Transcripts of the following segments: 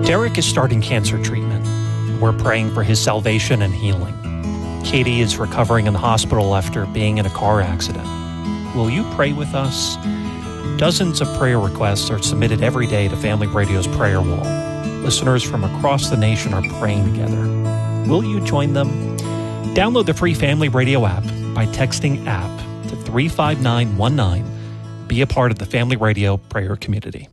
Derek is starting cancer treatment. We're praying for his salvation and healing. Katie is recovering in the hospital after being in a car accident. Will you pray with us? Dozens of prayer requests are submitted every day to Family Radio's prayer wall. Listeners from across the nation are praying together. Will you join them? Download the free Family Radio app by texting APP to 35919. Be a part of the Family Radio prayer community.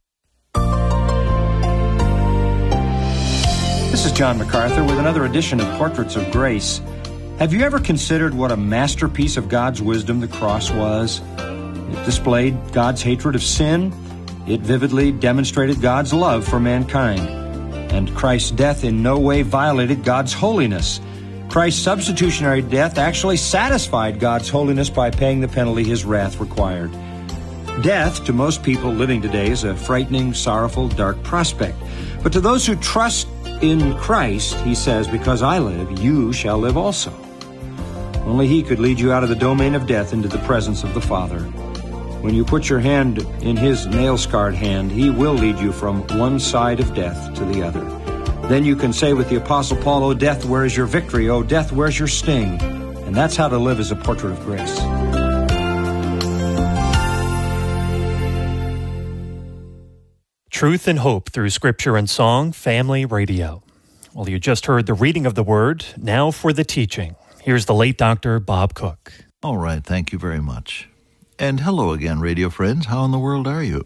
This is John MacArthur with another edition of Portraits of Grace. Have you ever considered what a masterpiece of God's wisdom the cross was? It displayed God's hatred of sin. It vividly demonstrated God's love for mankind. And Christ's death in no way violated God's holiness. Christ's substitutionary death actually satisfied God's holiness by paying the penalty his wrath required. Death, to most people living today, is a frightening, sorrowful, dark prospect. But to those who trust in Christ, he says, because I live, you shall live also. Only he could lead you out of the domain of death into the presence of the Father. When you put your hand in his nail-scarred hand, he will lead you from one side of death to the other. Then you can say with the Apostle Paul, "O death, where is your victory? O death, where's your sting?" And that's how to live as a portrait of grace. Truth and hope through Scripture and Song, Family Radio. Well, you just heard the reading of the Word. Now for the teaching. Here's the late Dr. Bob Cook. All right, thank you very much. And hello again, radio friends. How in the world are you?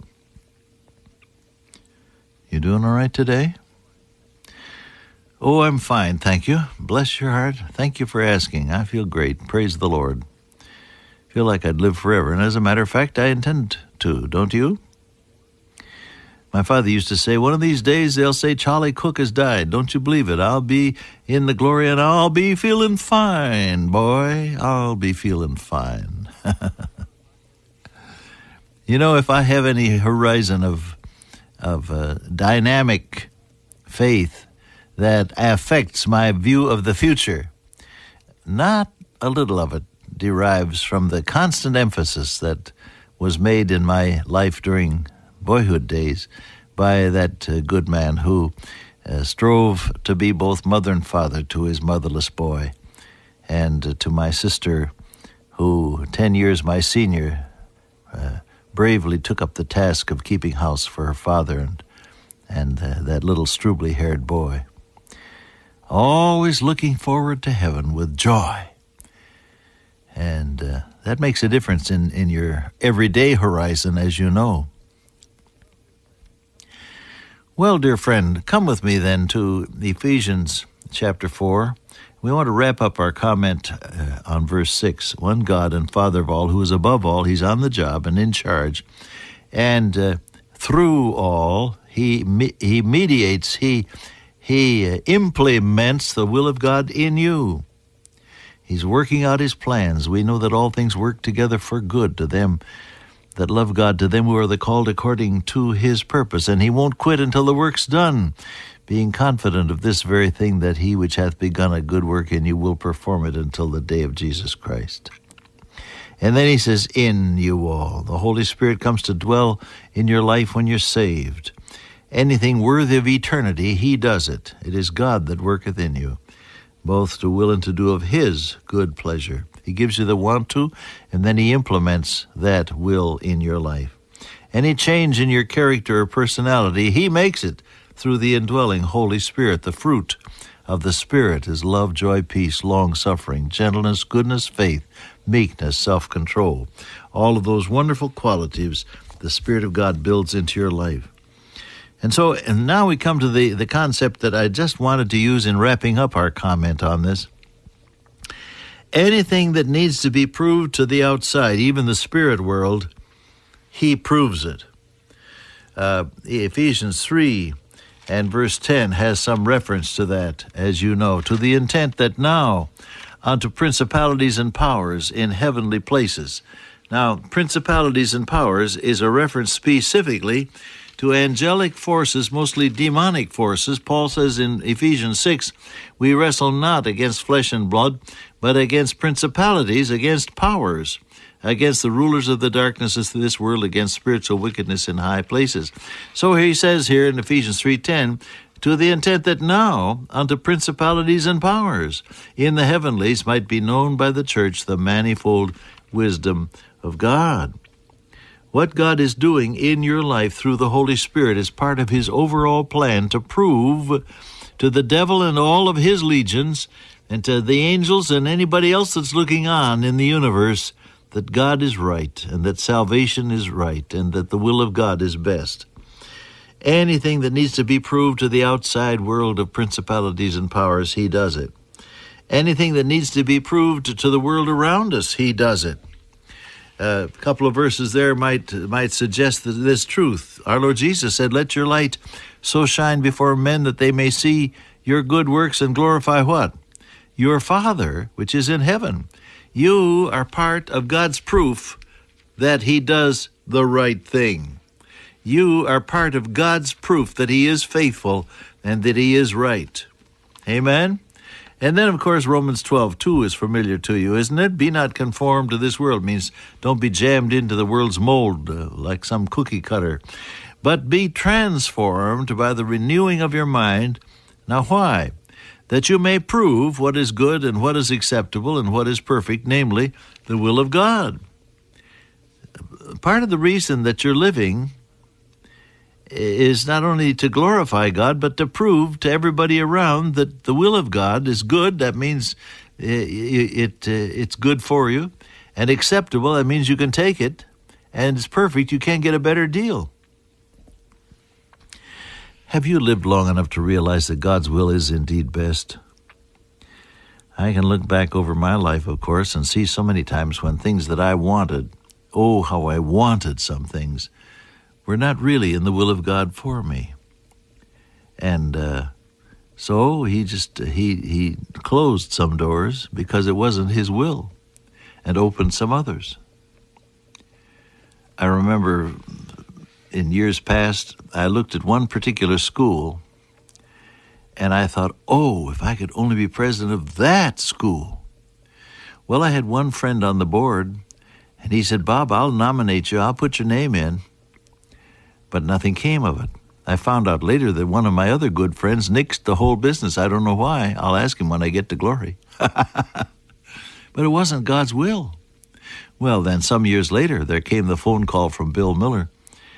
You doing all right today? Oh, I'm fine, thank you. Bless your heart. Thank you for asking. I feel great. Praise the Lord. Feel like I'd live forever. And as a matter of fact, I intend to, don't you? My father used to say, one of these days they'll say Charlie Cook has died. Don't you believe it? I'll be in the glory and I'll be feeling fine, boy. I'll be feeling fine. You know, if I have any horizon of dynamic faith that affects my view of the future, not a little of it derives from the constant emphasis that was made in my life during boyhood days by that good man who strove to be both mother and father to his motherless boy, and to my sister who, 10 years my senior, bravely took up the task of keeping house for her father and that little strubly-haired boy. Always looking forward to heaven with joy. And that makes a difference in your everyday horizon, as you know. Well, dear friend, come with me then to Ephesians chapter 4. We want to wrap up our comment on verse 6. One God and Father of all, who is above all, he's on the job and in charge. And through all, he mediates, he implements the will of God in you. He's working out his plans. We know that all things work together for good to them that love God, to them who are the called according to his purpose. And he won't quit until the work's done, being confident of this very thing, that he which hath begun a good work in you will perform it until the day of Jesus Christ. And then he says, in you all. The Holy Spirit comes to dwell in your life when you're saved. Anything worthy of eternity, he does it. It is God that worketh in you, both to will and to do of his good pleasure. He gives you the want to, and then he implements that will in your life. Any change in your character or personality, he makes it through the indwelling Holy Spirit. The fruit of the Spirit is love, joy, peace, long-suffering, gentleness, goodness, faith, meekness, self-control. All of those wonderful qualities the Spirit of God builds into your life. And now we come to the concept that I just wanted to use in wrapping up our comment on this. Anything that needs to be proved to the outside, even the spirit world, he proves it. Ephesians 3 and verse 10 has some reference to that, as you know, to the intent that now unto principalities and powers in heavenly places. Now, principalities and powers is a reference specifically to angelic forces, mostly demonic forces. Paul says in Ephesians 6, we wrestle not against flesh and blood, but against principalities, against powers, against the rulers of the darkness of this world, against spiritual wickedness in high places. So he says here in Ephesians 3:10, to the intent that now unto principalities and powers in the heavenlies might be known by the church the manifold wisdom of God. What God is doing in your life through the Holy Spirit is part of his overall plan to prove to the devil and all of his legions and to the angels and anybody else that's looking on in the universe that God is right and that salvation is right and that the will of God is best. Anything that needs to be proved to the outside world of principalities and powers, he does it. Anything that needs to be proved to the world around us, he does it. A couple of verses there might suggest this truth. Our Lord Jesus said, "Let your light so shine before men that they may see your good works and glorify" what? Your Father, which is in heaven. You are part of God's proof that he does the right thing. You are part of God's proof that he is faithful and that he is right. Amen? And then, of course, Romans 12:2 is familiar to you, isn't it? Be not conformed to this world means don't be jammed into the world's mold like some cookie cutter, but be transformed by the renewing of your mind. Now, why? That you may prove what is good and what is acceptable and what is perfect, namely, the will of God. Part of the reason that you're living is not only to glorify God, but to prove to everybody around that the will of God is good. That means it's good for you. And acceptable, that means you can take it. And it's perfect, you can't get a better deal. Have you lived long enough to realize that God's will is indeed best? I can look back over my life, of course, and see so many times when things that I wanted, oh, how I wanted some things, were not really in the will of God for me. And so he closed some doors because it wasn't his will and opened some others. I remember in years past, I looked at one particular school and I thought, oh, if I could only be president of that school. Well, I had one friend on the board and he said, "Bob, I'll nominate you. I'll put your name in." But nothing came of it. I found out later that one of my other good friends nixed the whole business. I don't know why. I'll ask him when I get to glory. But it wasn't God's will. Well, then some years later, there came the phone call from Bill Miller,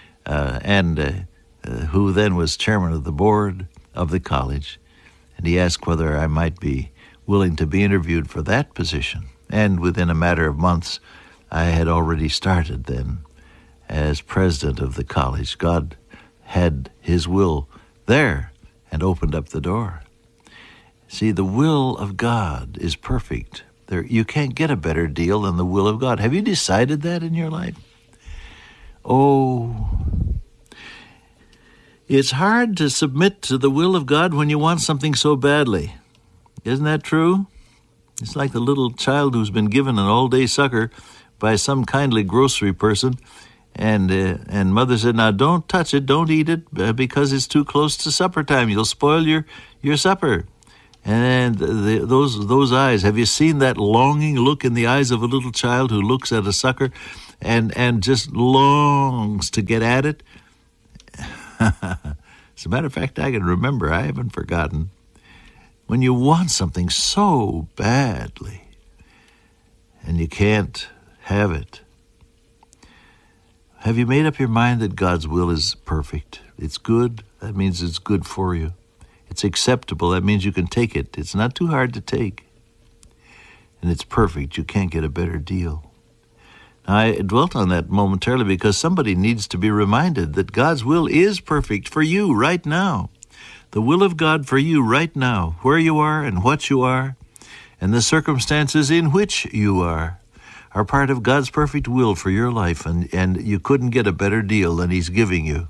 who then was chairman of the board of the college. And he asked whether I might be willing to be interviewed for that position. And within a matter of months, I had already started then as president of the college. God had his will there and opened up the door. See, the will of God is perfect. You can't get a better deal than the will of God. Have you decided that in your life? Oh, it's hard to submit to the will of God when you want something so badly. Isn't that true? It's like the little child who's been given an all-day sucker by some kindly grocery person, and mother said, "Now don't touch it, don't eat it, because it's too close to supper time. You'll spoil your supper." And those eyes, have you seen that longing look in the eyes of a little child who looks at a sucker and just longs to get at it? As a matter of fact, I can remember, I haven't forgotten, when you want something so badly and you can't have it. Have you made up your mind that God's will is perfect? It's good. That means it's good for you. It's acceptable. That means you can take it. It's not too hard to take. And it's perfect. You can't get a better deal. Now, I dwelt on that momentarily because somebody needs to be reminded that God's will is perfect for you right now. The will of God for you right now, where you are and what you are, and the circumstances in which you are part of God's perfect will for your life, and you couldn't get a better deal than he's giving you.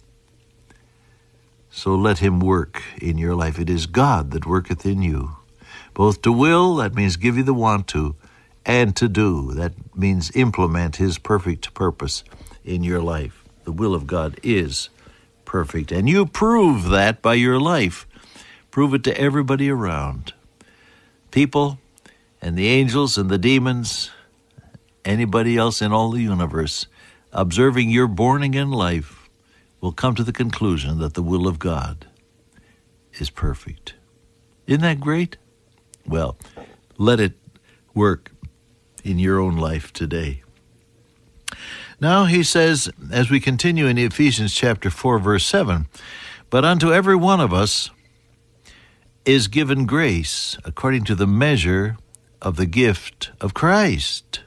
So let him work in your life. It is God that worketh in you, both to will, that means give you the want to, and to do, that means implement his perfect purpose in your life. The will of God is perfect, and you prove that by your life. Prove it to everybody around. People and the angels and the demons, anybody else in all the universe, observing your born-again life, will come to the conclusion that the will of God is perfect. Isn't that great? Well, let it work in your own life today. Now he says, as we continue in Ephesians chapter 4, verse 7, but unto every one of us is given grace according to the measure of the gift of Christ.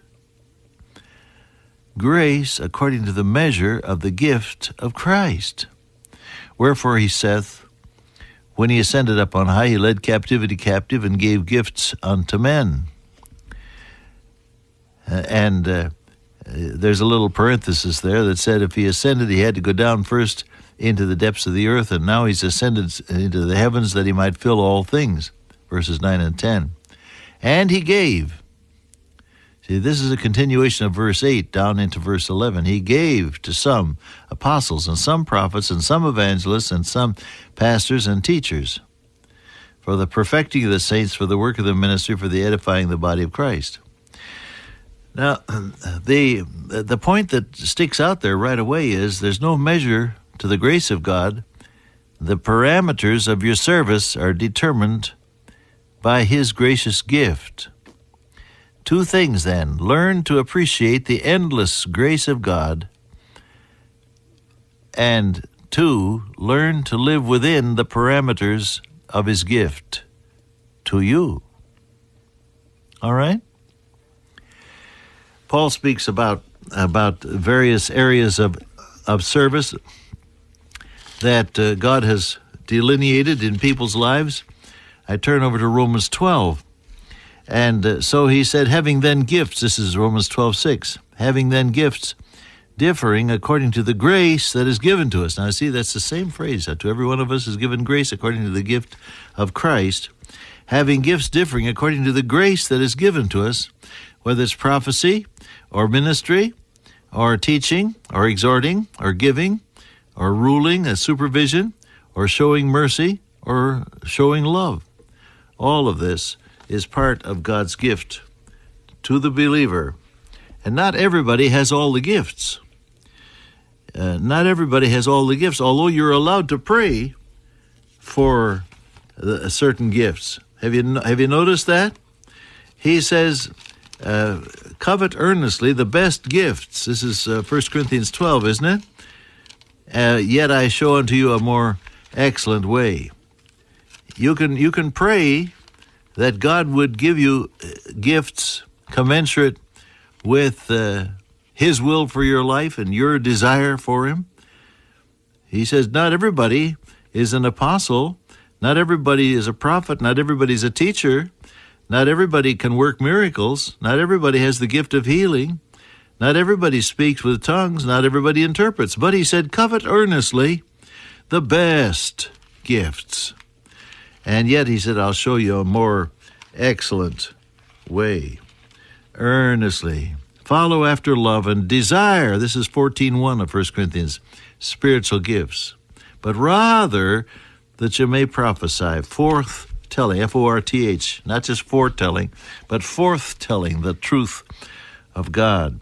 Grace according to the measure of the gift of Christ. Wherefore he saith, when he ascended up on high, he led captivity captive and gave gifts unto men. There's a little parenthesis there that said if he ascended, he had to go down first into the depths of the earth, and now he's ascended into the heavens that he might fill all things, verses 9 and 10. And he gave. See, this is a continuation of verse 8 down into verse 11. He gave to some apostles and some prophets and some evangelists and some pastors and teachers for the perfecting of the saints, for the work of the ministry, for the edifying the body of Christ. Now, the point that sticks out there right away is there's no measure to the grace of God. The parameters of your service are determined by His gracious gift. Two things then. Learn to appreciate the endless grace of God, and two, learn to live within the parameters of His gift to you. All right? Paul speaks about various areas of service that God has delineated in people's lives. I turn over to Romans 12. And so he said, having then gifts, this is Romans 12:6, having then gifts differing according to the grace that is given to us. Now, see, that's the same phrase. To every one of us is given grace according to the gift of Christ. Having gifts differing according to the grace that is given to us, whether it's prophecy or ministry or teaching or exhorting or giving or ruling, a supervision, or showing mercy or showing love. All of this is part of God's gift to the believer. And not everybody has all the gifts. Not everybody has all the gifts, although you're allowed to pray for certain gifts. Have you noticed that? He says, covet earnestly the best gifts. This is 1 Corinthians 12, isn't it? Yet I show unto you a more excellent way. You can pray that God would give you gifts commensurate with His will for your life and your desire for Him. He says not everybody is an apostle, not everybody is a prophet, not everybody is a teacher, not everybody can work miracles, not everybody has the gift of healing, not everybody speaks with tongues, not everybody interprets. But he said, covet earnestly the best gifts. And yet he said, I'll show you a more excellent way. Earnestly. Follow after love and desire. This is 14:1 of 1 Corinthians. Spiritual gifts. But rather that you may prophesy. Forth-telling. F-O-R-T-H. Not just foretelling, but forth-telling the truth of God.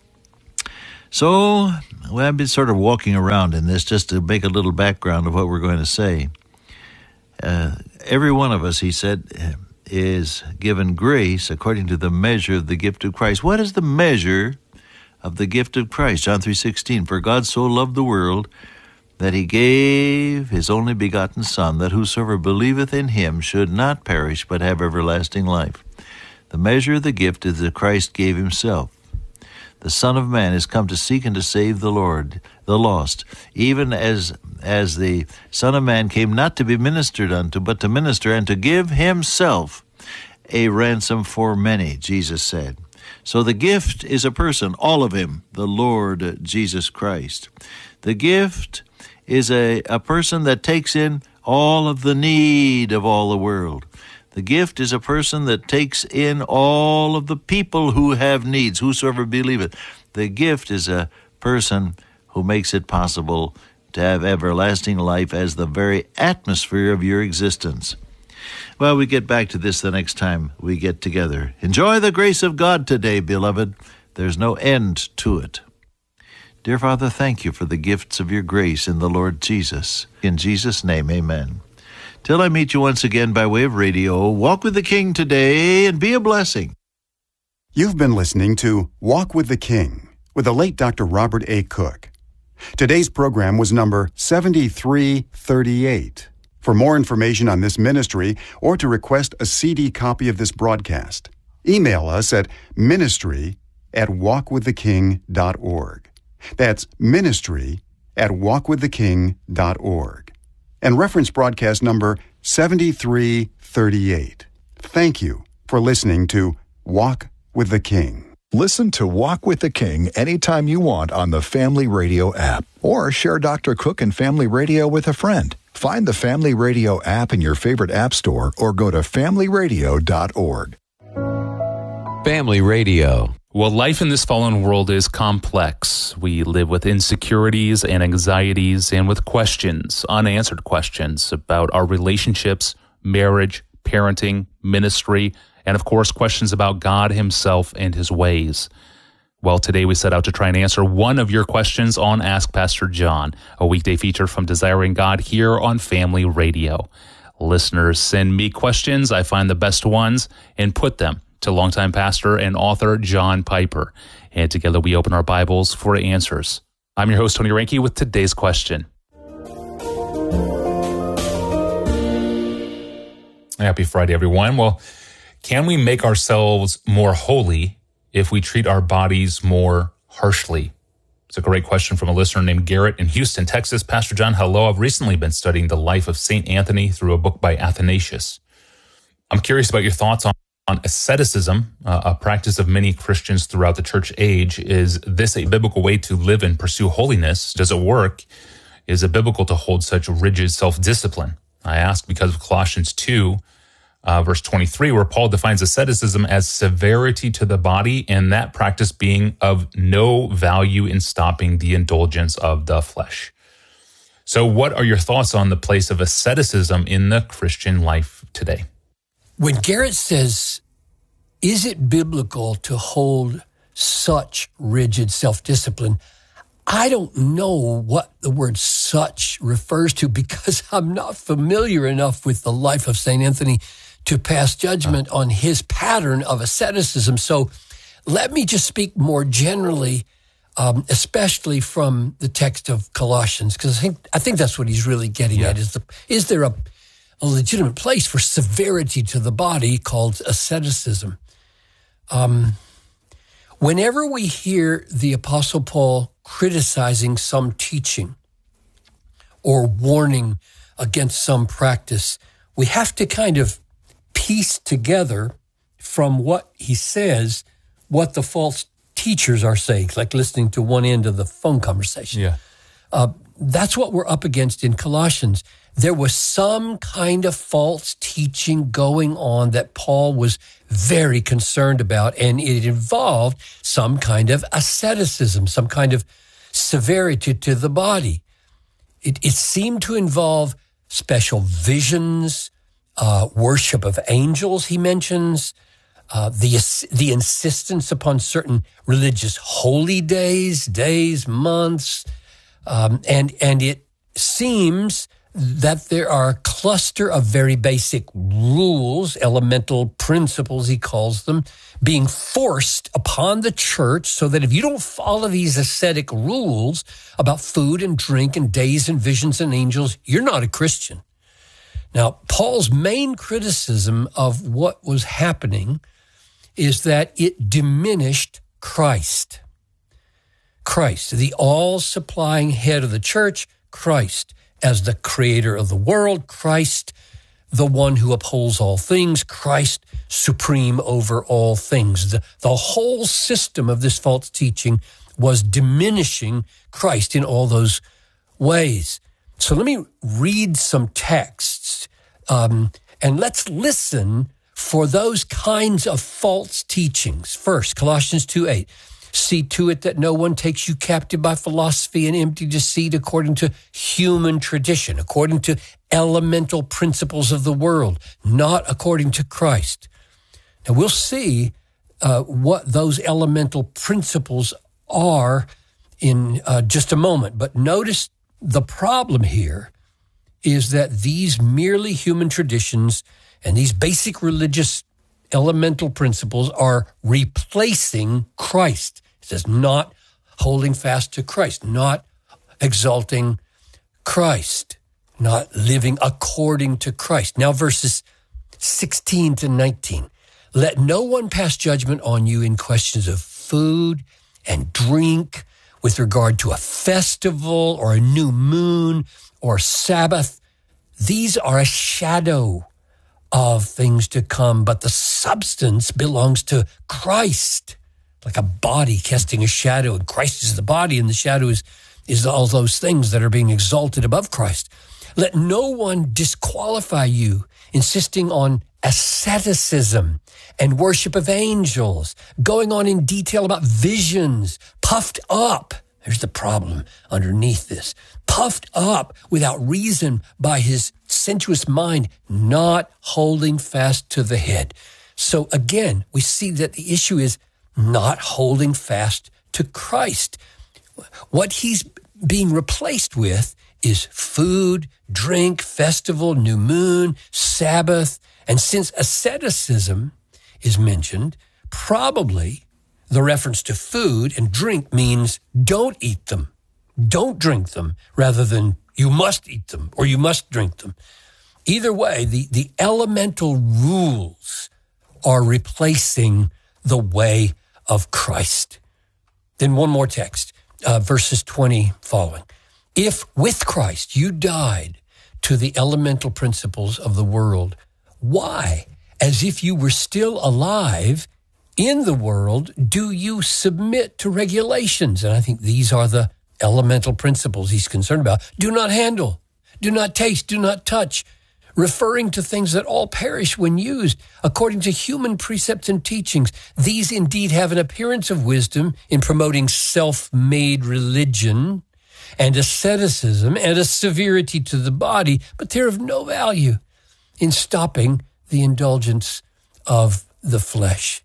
So, I've been sort of walking around in this just to make a little background of what we're going to say. Every one of us, he said, is given grace according to the measure of the gift of Christ. What is the measure of the gift of Christ? John 3:16, for God so loved the world that he gave his only begotten Son, that whosoever believeth in him should not perish, but have everlasting life. The measure of the gift is that Christ gave himself. The Son of Man is come to seek and to save the lost, even as the Son of Man came not to be ministered unto, but to minister and to give himself a ransom for many, Jesus said. So the gift is a person, all of him, the Lord Jesus Christ. The gift is a person that takes in all of the need of all the world. The gift is a person that takes in all of the people who have needs, whosoever believeth. The gift is a person who makes it possible to have everlasting life as the very atmosphere of your existence. Well, we get back to this the next time we get together. Enjoy the grace of God today, beloved. There's no end to it. Dear Father, thank you for the gifts of your grace in the Lord Jesus. In Jesus' name, amen. Till I meet you once again by way of radio, walk with the King today and be a blessing. You've been listening to Walk with the King with the late Dr. Robert A. Cook. Today's program was number 7338. For more information on this ministry or to request a CD copy of this broadcast, email us at ministry@walkwiththeking.org. That's ministry@walkwiththeking.org. And reference broadcast number 7338. Thank you for listening to Walk with the King. Listen to Walk with the King anytime you want on the Family Radio app, or share Dr. Cook and Family Radio with a friend. Find the Family Radio app in your favorite app store or go to familyradio.org. Family Radio. Well, life in this fallen world is complex. We live with insecurities and anxieties and with questions, unanswered questions about our relationships, marriage, parenting, ministry, and of course, questions about God himself and his ways. Well, today we set out to try and answer one of your questions on Ask Pastor John, a weekday feature from Desiring God here on Family Radio. Listeners send me questions. I find the best ones and put them to longtime pastor and author John Piper. And together we open our Bibles for answers. I'm your host, Tony Reinke, with today's question. Happy Friday, everyone. Well, can we make ourselves more holy if we treat our bodies more harshly? It's a great question from a listener named Garrett in Houston, Texas. Pastor John, hello. I've recently been studying the life of St. Anthony through a book by Athanasius. I'm curious about your thoughts on asceticism, a practice of many Christians throughout the church age. Is this a biblical way to live and pursue holiness? Does it work? Is it biblical to hold such rigid self-discipline? I ask because of Colossians 2, verse 23, where Paul defines asceticism as severity to the body, and that practice being of no value in stopping the indulgence of the flesh. So what are your thoughts on the place of asceticism in the Christian life today? When Garrett says, is it biblical to hold such rigid self-discipline? I don't know what the word such refers to because I'm not familiar enough with the life of St. Anthony to pass judgment on his pattern of asceticism. So let me just speak more generally, especially from the text of Colossians, because I think that's what he's really getting at. Is there a legitimate place for severity to the body called asceticism? Whenever we hear the Apostle Paul criticizing some teaching or warning against some practice, we have to kind of piece together from what he says what the false teachers are saying, like listening to one end of the phone conversation. That's what we're up against in Colossians. There was some kind of false teaching going on that Paul was very concerned about, and it involved some kind of asceticism, some kind of severity to the body. It seemed to involve special visions, worship of angels, he mentions, the insistence upon certain religious holy days, months, and it seems that there are a cluster of very basic rules, elemental principles, he calls them, being forced upon the church so that if you don't follow these ascetic rules about food and drink and days and visions and angels, you're not a Christian. Now, Paul's main criticism of what was happening is that it diminished Christ. Christ, the all-supplying head of the church, Christ, as the creator of the world, Christ, the one who upholds all things, Christ supreme over all things. The whole system of this false teaching was diminishing Christ in all those ways. So let me read some texts, and let's listen for those kinds of false teachings. First, Colossians 2:8. See to it that no one takes you captive by philosophy and empty deceit according to human tradition, according to elemental principles of the world, not according to Christ. Now, we'll see what those elemental principles are in just a moment. But notice the problem here is that these merely human traditions and these basic religious elemental principles are replacing Christ. It says not holding fast to Christ, not exalting Christ, not living according to Christ. Now verses 16 to 19. Let no one pass judgment on you in questions of food and drink, with regard to a festival or a new moon or Sabbath. These are a shadow of things to come, but the substance belongs to Christ, like a body casting a shadow, and Christ is the body, and the shadow is all those things that are being exalted above Christ. Let no one disqualify you, insisting on asceticism and worship of angels, going on in detail about visions, puffed up. There's the problem underneath this. Puffed up without reason by his sensuous mind, not holding fast to the head. So again, we see that the issue is not holding fast to Christ. What he's being replaced with is food, drink, festival, new moon, Sabbath. And since asceticism is mentioned, probably the reference to food and drink means don't eat them, don't drink them, rather than you must eat them or you must drink them. Either way, the elemental rules are replacing the way of Christ. Then one more text, verses 20 following. If with Christ you died to the elemental principles of the world, why, as if you were still alive in the world, do you submit to regulations? And I think these are the elemental principles he's concerned about. Do not handle, do not taste, do not touch, referring to things that all perish when used according to human precepts and teachings. These indeed have an appearance of wisdom in promoting self-made religion and asceticism and a severity to the body, but they're of no value in stopping the indulgence of the flesh.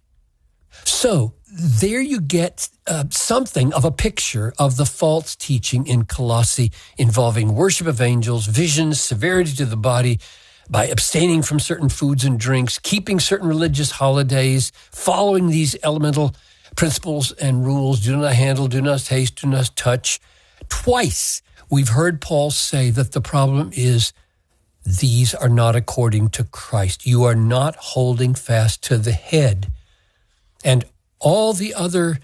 So there you get something of a picture of the false teaching in Colossae involving worship of angels, visions, severity to the body, by abstaining from certain foods and drinks, keeping certain religious holidays, following these elemental principles and rules. Do not handle, do not taste, do not touch. Twice we've heard Paul say that the problem is these are not according to Christ. You are not holding fast to the head. And all the other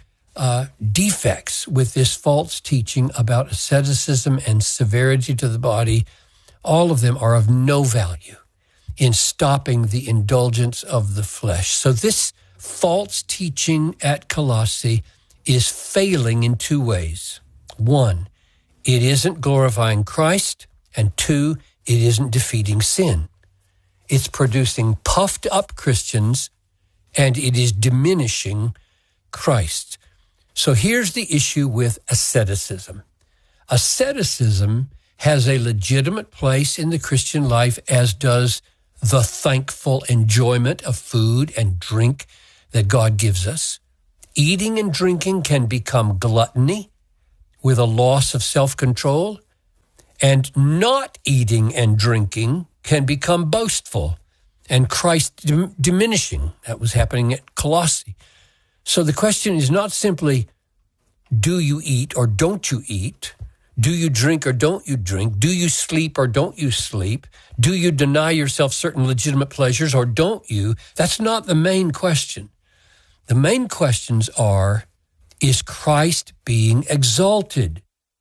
defects with this false teaching about asceticism and severity to the body, all of them are of no value in stopping the indulgence of the flesh. So this false teaching at Colossae is failing in two ways. One, it isn't glorifying Christ, and two, it isn't defeating sin. It's producing puffed up Christians, and it is diminishing Christ. So here's the issue with asceticism. Asceticism has a legitimate place in the Christian life, as does the thankful enjoyment of food and drink that God gives us. Eating and drinking can become gluttony with a loss of self-control, and not eating and drinking can become boastful and Christ diminishing. That was happening at Colossae. So the question is not simply, do you eat or don't you eat? Do you drink or don't you drink? Do you sleep or don't you sleep? Do you deny yourself certain legitimate pleasures or don't you? That's not the main question. The main questions are, is Christ being exalted?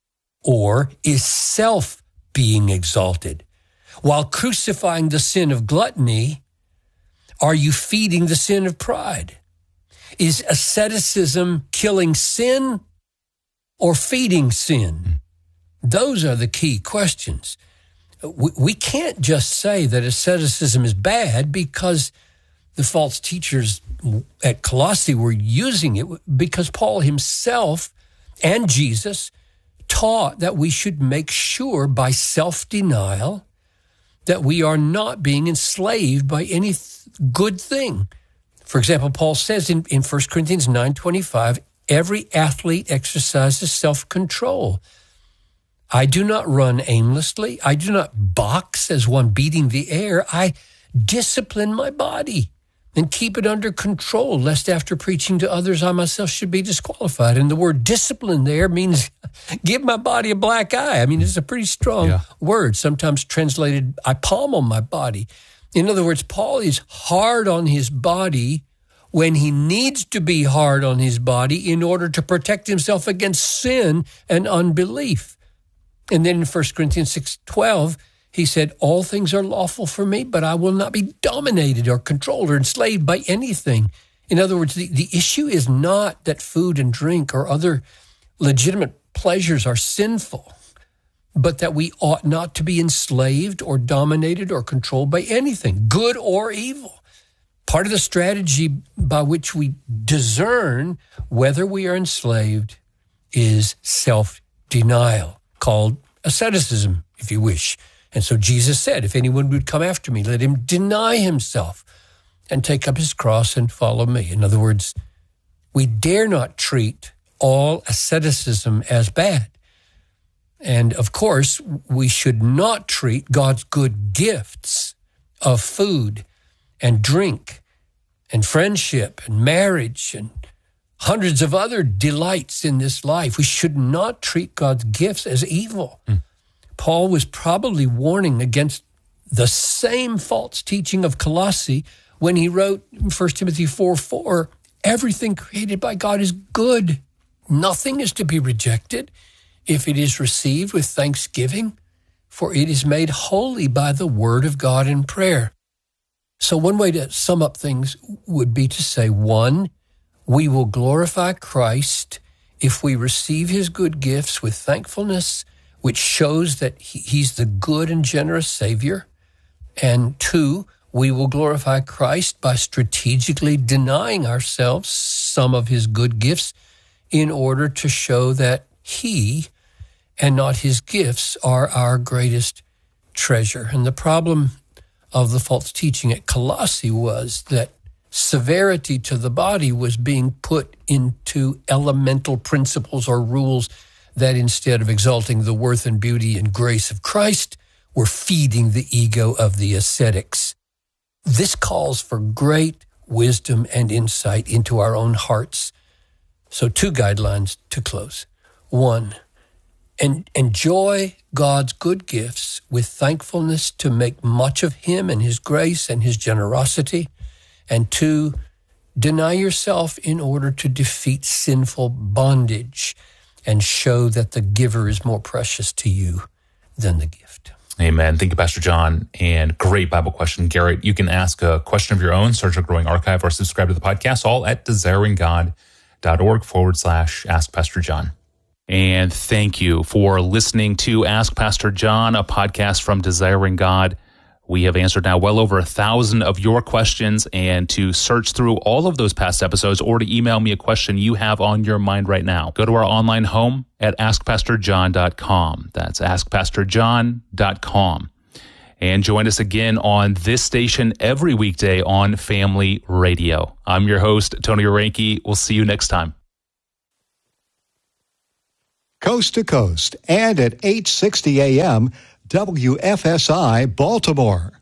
Or is self being exalted? While crucifying the sin of gluttony, are you feeding the sin of pride? Is asceticism killing sin or feeding sin? Those are the key questions. We can't just say that asceticism is bad because the false teachers at Colossae were using it, because Paul himself and Jesus taught that we should make sure by self-denial that we are not being enslaved by any good thing. For example, Paul says in 1 Corinthians 9:25, every athlete exercises self-control. I do not run aimlessly. I do not box as one beating the air. I discipline my body and keep it under control, lest after preaching to others, I myself should be disqualified. And the word discipline there means give my body a black eye. I mean, it's a pretty strong word, sometimes translated, I pommel my body. In other words, Paul is hard on his body when he needs to be hard on his body in order to protect himself against sin and unbelief. And then in 1 Corinthians 6:12, he said, all things are lawful for me, but I will not be dominated or controlled or enslaved by anything. In other words, the issue is not that food and drink or other legitimate pleasures are sinful, but that we ought not to be enslaved or dominated or controlled by anything, good or evil. Part of the strategy by which we discern whether we are enslaved is self-denial, called asceticism, if you wish. And so Jesus said, if anyone would come after me, let him deny himself and take up his cross and follow me. In other words, we dare not treat all asceticism as bad. And of course, we should not treat God's good gifts of food and drink and friendship and marriage and hundreds of other delights in this life. We should not treat God's gifts as evil. Paul was probably warning against the same false teaching of Colossae when he wrote in 1 Timothy 4:4, everything created by God is good. Nothing is to be rejected if it is received with thanksgiving, for it is made holy by the word of God in prayer. So one way to sum up things would be to say, 1, we will glorify Christ if we receive his good gifts with thankfulness, which shows that he's the good and generous Savior. And 2, we will glorify Christ by strategically denying ourselves some of his good gifts in order to show that he and not his gifts are our greatest treasure. And the problem of the false teaching at Colossae was that severity to the body was being put into elemental principles or rules that instead of exalting the worth and beauty and grace of Christ, were feeding the ego of the ascetics. This calls for great wisdom and insight into our own hearts. So 2 guidelines to close. 1, enjoy God's good gifts with thankfulness to make much of him and his grace and his generosity. And 2, deny yourself in order to defeat sinful bondage and show that the giver is more precious to you than the gift. Amen. Thank you, Pastor John. And great Bible question, Garrett. You can ask a question of your own, search our growing archive, or subscribe to the podcast, all at desiringgod.org/Ask Pastor John. And thank you for listening to Ask Pastor John, a podcast from Desiring God. We have answered now well over 1,000 of your questions, and to search through all of those past episodes or to email me a question you have on your mind right now, go to our online home at askpastorjohn.com. That's askpastorjohn.com. And join us again on this station every weekday on Family Radio. I'm your host, Tony Orenke. We'll see you next time. Coast to Coast and at 8:60 a.m., WFSI Baltimore.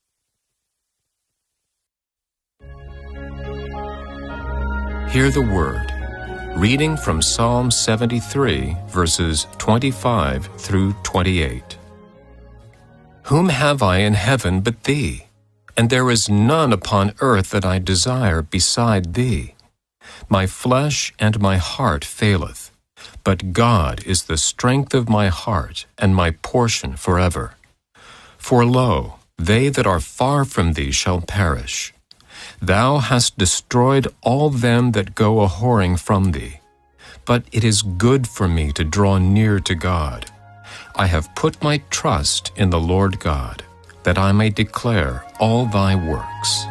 Hear the Word. Reading from Psalm 73, verses 25 through 28. Whom have I in heaven but Thee? And there is none upon earth that I desire beside Thee. My flesh and my heart faileth, but God is the strength of my heart and my portion forever. For lo, they that are far from Thee shall perish. Thou hast destroyed all them that go a-whoring from Thee. But it is good for me to draw near to God. I have put my trust in the Lord God, that I may declare all Thy works.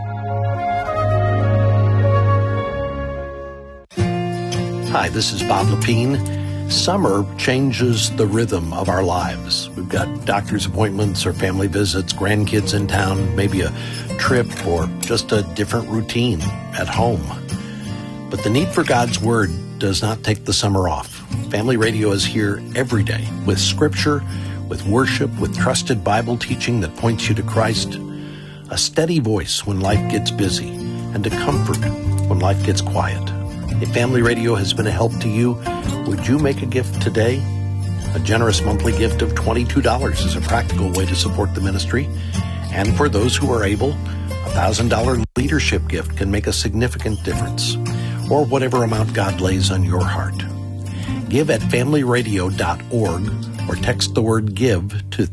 Hi, this is Bob Lepine. Summer changes the rhythm of our lives. We've got doctor's appointments or family visits, grandkids in town, maybe a trip or just a different routine at home. But the need for God's Word does not take the summer off. Family Radio is here every day with scripture, with worship, with trusted Bible teaching that points you to Christ, a steady voice when life gets busy, and a comfort when life gets quiet. If Family Radio has been a help to you, would you make a gift today? A generous monthly gift of $22 is a practical way to support the ministry. And for those who are able, a $1,000 leadership gift can make a significant difference, or whatever amount God lays on your heart. Give at familyradio.org or text the word GIVE to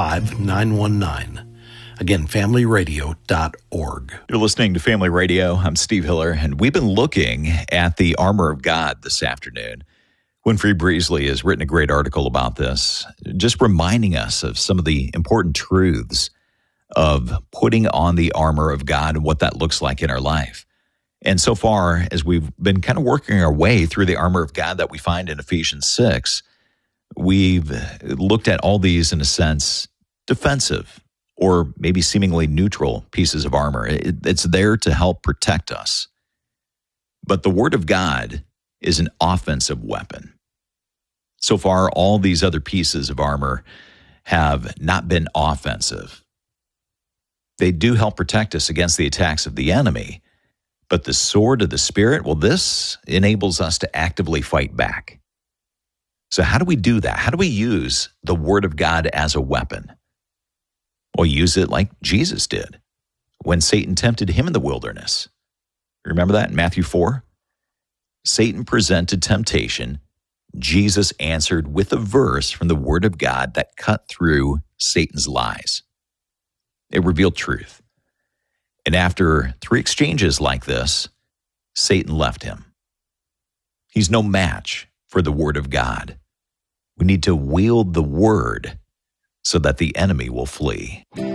35919. Again, familyradio.org. You're listening to Family Radio. I'm Steve Hiller, and we've been looking at the armor of God this afternoon. Winfrey Breesley has written a great article about this, just reminding us of some of the important truths of putting on the armor of God and what that looks like in our life. And so far, as we've been kind of working our way through the armor of God that we find in Ephesians 6, we've looked at all these, in a sense, defensive or maybe seemingly neutral pieces of armor. It's there to help protect us. But the Word of God is an offensive weapon. So far, all these other pieces of armor have not been offensive. They do help protect us against the attacks of the enemy, but the sword of the Spirit, well, this enables us to actively fight back. So how do we do that? How do we use the Word of God as a weapon? Well, use it like Jesus did when Satan tempted him in the wilderness. Remember that in Matthew 4? Satan presented temptation. Jesus answered with a verse from the Word of God that cut through Satan's lies. It revealed truth. And after 3 exchanges like this, Satan left him. He's no match for the Word of God. We need to wield the Word so that the enemy will flee.